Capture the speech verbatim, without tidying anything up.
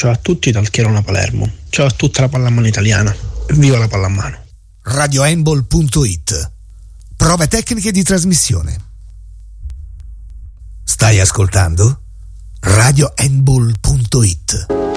Ciao a tutti dal Chierona Palermo. Ciao a tutta la pallamano italiana. Viva la pallamano. radio handball punto it. Prove tecniche di trasmissione. Stai ascoltando? radio handball punto it.